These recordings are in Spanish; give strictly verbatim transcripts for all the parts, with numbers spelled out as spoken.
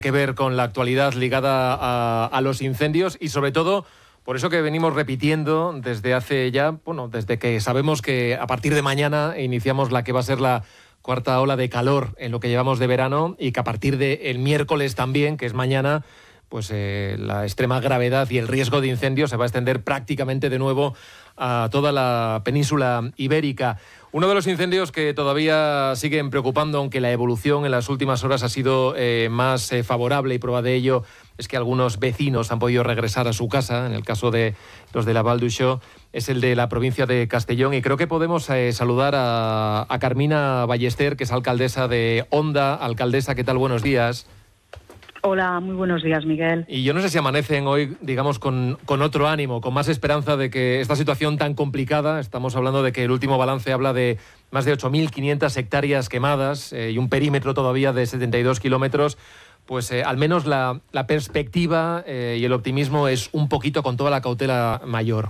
que ver con la actualidad ligada a, a los incendios y sobre todo por eso que venimos repitiendo desde hace ya, bueno, desde que sabemos que a partir de mañana iniciamos la que va a ser la cuarta ola de calor en lo que llevamos de verano y que a partir del miércoles también, que es mañana, pues eh, la extrema gravedad y el riesgo de incendio se va a extender prácticamente de nuevo a toda la península ibérica. Uno de los incendios que todavía siguen preocupando, aunque la evolución en las últimas horas ha sido eh, más eh, favorable, y prueba de ello es que algunos vecinos han podido regresar a su casa, en el caso de los de la Val d'Uixó, es el de la provincia de Castellón. Y creo que podemos eh, saludar a, a Carmina Ballester, que es alcaldesa de Onda. Alcaldesa, ¿qué tal? Buenos días. Hola, muy buenos días, Miguel. Y yo no sé si amanecen hoy, digamos, con, con otro ánimo, con más esperanza de que esta situación tan complicada, estamos hablando de que el último balance habla de más de ocho mil quinientas hectáreas quemadas eh, y un perímetro todavía de setenta y dos kilómetros, pues eh, al menos la, la perspectiva eh, y el optimismo es un poquito con toda la cautela mayor.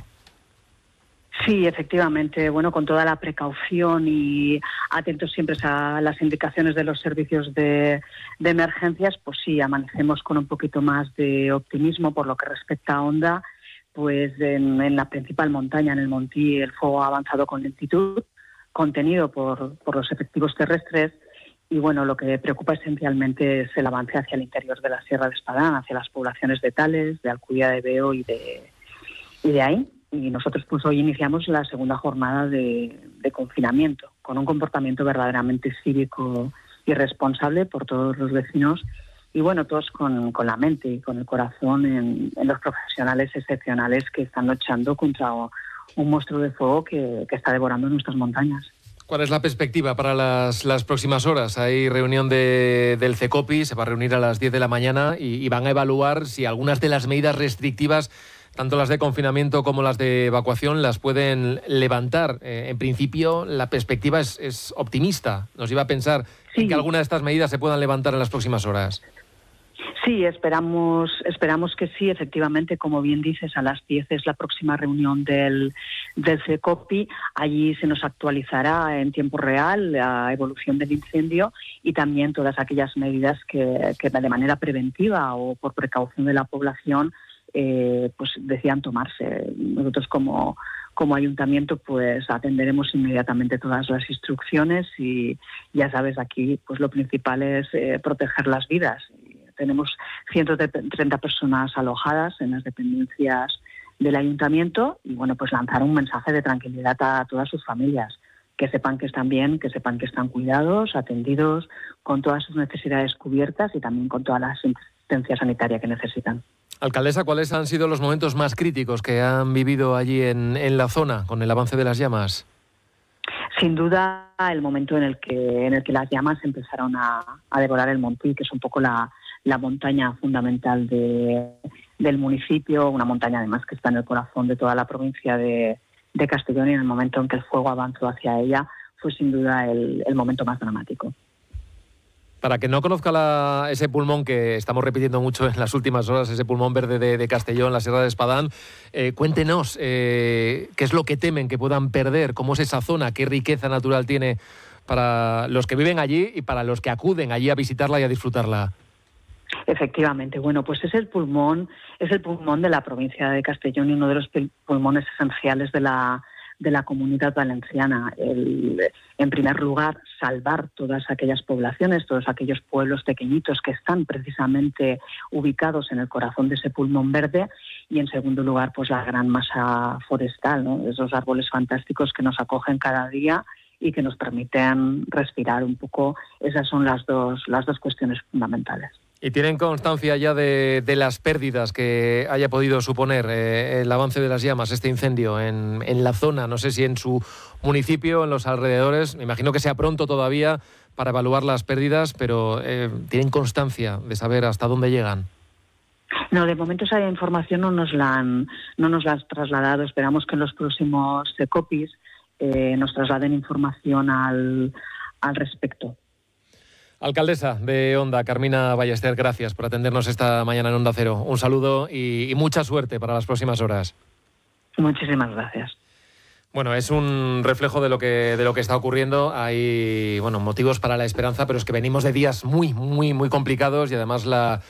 Sí, efectivamente, bueno, con toda la precaución y atentos siempre a las indicaciones de los servicios de, de emergencias, pues sí, amanecemos con un poquito más de optimismo por lo que respecta a Onda, pues en, en la principal montaña, en el Montí, el fuego ha avanzado con lentitud, contenido por, por los efectivos terrestres, y bueno, lo que preocupa esencialmente es el avance hacia el interior de la Sierra de Espadán, hacia las poblaciones de Tales, de Alcudia de Veo y de, y de ahí. Y nosotros pues hoy iniciamos la segunda jornada de, de confinamiento, con un comportamiento verdaderamente cívico y responsable por todos los vecinos, y bueno, todos con, con la mente y con el corazón en, en los profesionales excepcionales que están luchando contra un monstruo de fuego que, que está devorando nuestras montañas. ¿Cuál es la perspectiva para las, las próximas horas? Hay reunión de, del CECOPI, se va a reunir a las diez de la mañana y, y van a evaluar si algunas de las medidas restrictivas, tanto las de confinamiento como las de evacuación, las pueden levantar. Eh, en principio, la perspectiva es, es optimista. Nos iba a pensar sí. en que alguna de estas medidas se puedan levantar en las próximas horas. Sí, esperamos esperamos que sí, efectivamente, como bien dices, a las diez es la próxima reunión del, del CECOPI. Allí se nos actualizará en tiempo real la evolución del incendio y también todas aquellas medidas que, que de manera preventiva o por precaución de la población Eh, pues decían tomarse. Nosotros como, como ayuntamiento pues atenderemos inmediatamente todas las instrucciones y ya sabes, aquí pues lo principal es eh, proteger las vidas. Tenemos ciento treinta personas alojadas en las dependencias del ayuntamiento y bueno, pues lanzar un mensaje de tranquilidad a todas sus familias, que sepan que están bien, que sepan que están cuidados, atendidos, con todas sus necesidades cubiertas y también con toda la asistencia sanitaria que necesitan. Alcaldesa, ¿cuáles han sido los momentos más críticos que han vivido allí en, en la zona con el avance de las llamas? Sin duda, el momento en el que en el que las llamas empezaron a, a devorar el Montí, que es un poco la, la montaña fundamental de, del municipio, una montaña además que está en el corazón de toda la provincia de, de Castellón, y en el momento en que el fuego avanzó hacia ella fue sin duda el, el momento más dramático. Para quien no conozca la, ese pulmón que estamos repitiendo mucho en las últimas horas, ese pulmón verde de, de Castellón, la Sierra de Espadán, eh, cuéntenos eh, qué es lo que temen que puedan perder, cómo es esa zona, qué riqueza natural tiene para los que viven allí y para los que acuden allí a visitarla y a disfrutarla. Efectivamente, bueno, pues es el pulmón, es el pulmón de la provincia de Castellón y uno de los pulmones esenciales de la de la comunidad valenciana. El, en primer lugar, salvar todas aquellas poblaciones, todos aquellos pueblos pequeñitos que están precisamente ubicados en el corazón de ese pulmón verde, y en segundo lugar, pues la gran masa forestal, ¿no? Esos árboles fantásticos que nos acogen cada día y que nos permiten respirar un poco. Esas son las dos, las dos cuestiones fundamentales. ¿Y tienen constancia ya de, de las pérdidas que haya podido suponer eh, el avance de las llamas, este incendio en, en la zona? No sé si en su municipio, en los alrededores. Me imagino que sea pronto todavía para evaluar las pérdidas, pero eh, ¿tienen constancia de saber hasta dónde llegan? No, de momento esa información no nos la han, no nos la han trasladado. Esperamos que en los próximos CECOPIs eh, nos trasladen información al, al respecto. Alcaldesa de Onda, Carmina Ballester, gracias por atendernos esta mañana en Onda Cero. Un saludo y, y mucha suerte para las próximas horas. Muchísimas gracias. Bueno, es un reflejo de lo que de lo que está ocurriendo. Hay, bueno, motivos para la esperanza, pero es que venimos de días muy, muy, muy complicados y además la